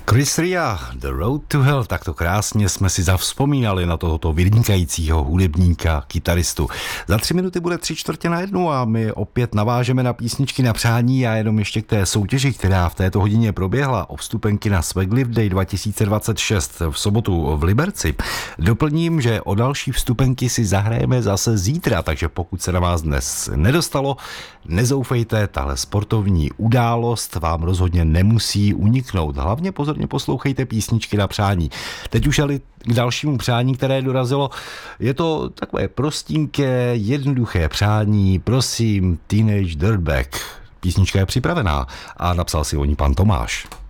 Chris Ria, The Road to Hell, takto krásně jsme si zavzpomínali na tohoto vynikajícího hudebníka, kytaristu. Za 3 minuty bude 3:45 a my opět navážeme na písničky na přání a jenom ještě k té soutěži, která v této hodině proběhla o vstupenky na Swag Live Day 2026 v sobotu v Liberci. Doplním, že o další vstupenky si zahrajeme zase zítra, takže pokud se na vás dnes nedostalo, nezoufejte, tahle sportovní událost vám rozhodně nemusí uniknout. Hlavně pozorně poslouchejte písničky na přání. Teď už ale k dalšímu přání, které dorazilo. Je to takové prostinké, jednoduché přání. Prosím, Teenage Dirtbag. Písnička je připravená a napsal si o ní pan Tomáš.